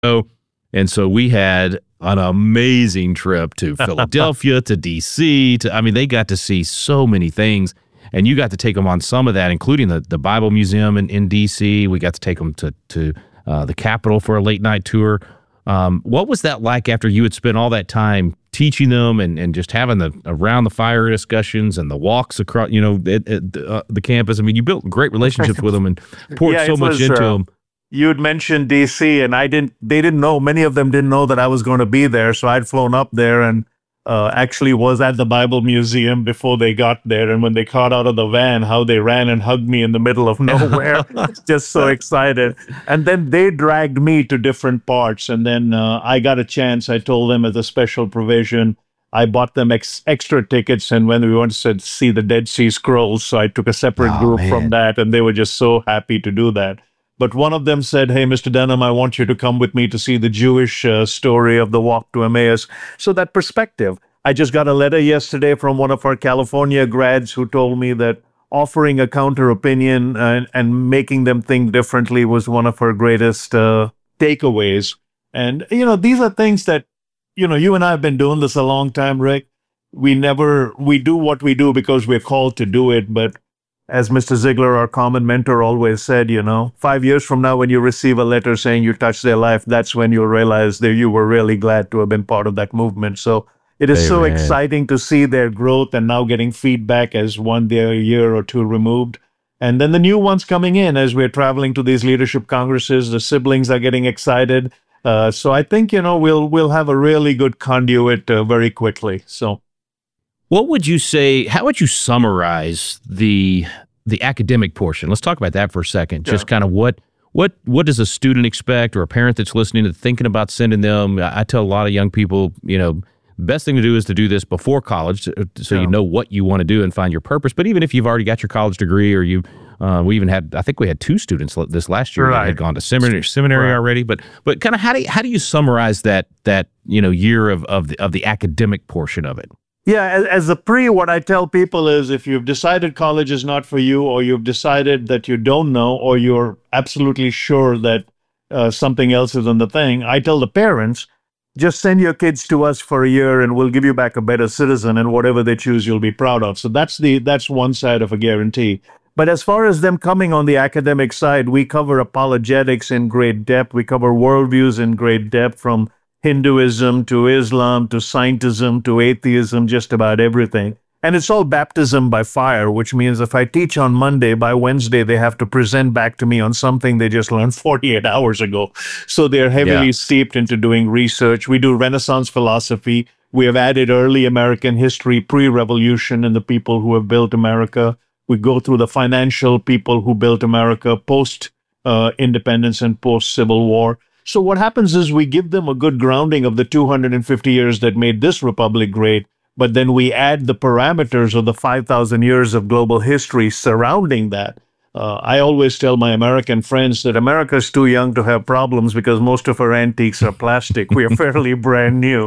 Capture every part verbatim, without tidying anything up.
Oh, and so we had an amazing trip to Philadelphia, to D C, to, I mean, they got to see so many things, and you got to take them on some of that, including the, the Bible Museum in, in D C. We got to take them to, to uh, the Capitol for a late night tour. Um, what was that like after you had spent all that time teaching them and, and just having the around the fire discussions and the walks across, you know, at, at the, uh, the campus? I mean, you built great relationships with them and poured yeah, so much was, into uh, them. You'd mentioned D C, and I didn't. They didn't know. Many of them didn't know that I was going to be there. So I'd flown up there and uh, actually was at the Bible Museum before they got there. And when they got out of the van, how they ran and hugged me in the middle of nowhere, just so excited. And then they dragged me to different parts. And then uh, I got a chance. I told them as a special provision, I bought them ex extra tickets. And when we wanted to see the Dead Sea Scrolls, so I took a separate Oh, group man. from that, and they were just so happy to do that. But one of them said, hey, Mister Denham, I want you to come with me to see the Jewish uh, story of the walk to Emmaus. So that perspective. I just got a letter yesterday from one of our California grads who told me that offering a counter opinion and, and making them think differently was one of her greatest uh, takeaways. And, you know, these are things that, you know, you and I have been doing this a long time, Rick. We never, we do what we do because we're called to do it, but as Mister Ziegler, our common mentor, always said, you know, five years from now, when you receive a letter saying you touched their life, that's when you'll realize that you were really glad to have been part of that movement. So it is so Amen. exciting to see their growth and now getting feedback as one they're a year or two removed. And then the new ones coming in as we're traveling to these leadership congresses, the siblings are getting excited. Uh, so I think, you know, we'll we'll have a really good conduit uh, very quickly. So. What would you say, how would you summarize the the academic portion? Let's talk about that for a second. Yeah. Just kind of what what what does a student expect, or a parent that's listening and thinking about sending them? I I tell a lot of young people, you know, best thing to do is to do this before college, so so Yeah. you know what you want to do and find your purpose. But even if you've already got your college degree, or you, uh, we even had, I think we had two students l- this last year that Right. had gone to seminary, seminary Right. already. But but kind of how do you, how do you summarize that that you know year of of the, of the academic portion of it? Yeah, as, as a pre, what I tell people is if you've decided college is not for you, or you've decided that you don't know, or you're absolutely sure that uh, something else is on the thing, I tell the parents, just send your kids to us for a year and we'll give you back a better citizen, and whatever they choose, you'll be proud of. So that's the that's one side of a guarantee. But as far as them coming on the academic side, we cover apologetics in great depth. We cover worldviews in great depth, from Hinduism to Islam to scientism to atheism, just about everything. And it's all baptism by fire, which means if I teach on Monday, by Wednesday, they have to present back to me on something they just learned forty-eight hours ago. So they're heavily Yeah. steeped into doing research. We do Renaissance philosophy. We have added early American history, pre-revolution, and the people who have built America. We go through the financial people who built America post-independence uh, and post-Civil War. So what happens is we give them a good grounding of the two hundred fifty years that made this republic great, but then we add the parameters of the five thousand years of global history surrounding that. Uh, I always tell my American friends that America is too young to have problems because most of our antiques are plastic. We are fairly brand new.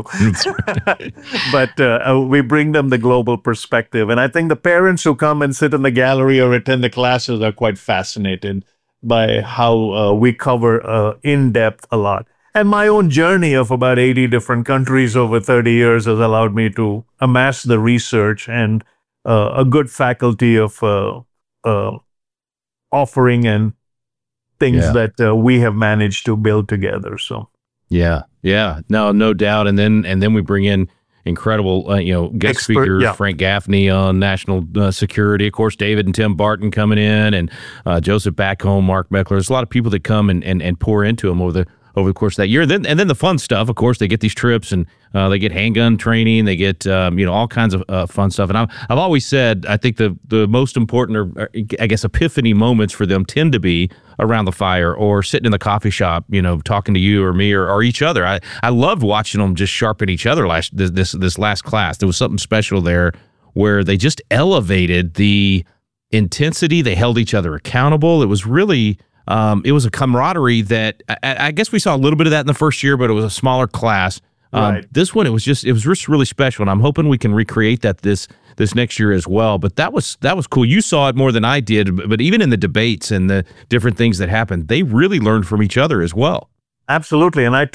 But uh, we bring them the global perspective. And I think the parents who come and sit in the gallery or attend the classes are quite fascinated by how uh, we cover uh, in depth a lot. And my own journey of about eighty different countries over thirty years has allowed me to amass the research and uh, a good faculty of uh, uh, offering and things Yeah. that uh, we have managed to build together. So Yeah, yeah, no, no doubt. And then and then we bring in incredible, uh, you know, guest Expert, speakers, yeah. Frank Gaffney on national uh, security, of course, David and Tim Barton coming in, and uh, Joseph Backholm, Mark Meckler. There's a lot of people that come and, and, and pour into them over the over the course of that year. Then and then the fun stuff, of course, they get these trips and uh, they get handgun training, they get um, you know all kinds of uh, fun stuff. And I've I've always said I think the the most important, or, or I guess epiphany moments for them tend to be around the fire or sitting in the coffee shop, you know, talking to you or me or, or each other. I I loved watching them just sharpen each other last this this, this last class. There was something special there where they just elevated the intensity. They held each other accountable. It was really. Um, it was a camaraderie that I, I guess we saw a little bit of that in the first year, but it was a smaller class. Um, Right. This one, it was just it was just really special, and I'm hoping we can recreate that this this next year as well. But that was that was cool. You saw it more than I did, but, but even in the debates and the different things that happened, they really learned from each other as well. Absolutely. And I